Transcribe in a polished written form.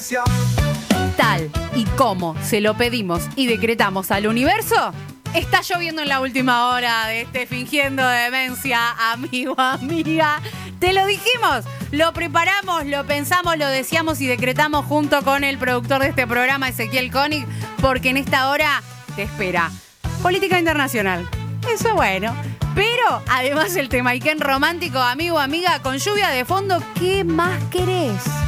Tal y como se lo pedimos y decretamos al universo, está lloviendo en la última hora de este Fingiendo Demencia, amigo, amiga. Te lo dijimos, lo preparamos, lo pensamos, lo deseamos y decretamos junto con el productor de este programa, Ezequiel Koenig, porque en esta hora te espera política internacional. Eso bueno. Pero además el Temayquén romántico, amigo, amiga, con lluvia de fondo, ¿qué más querés?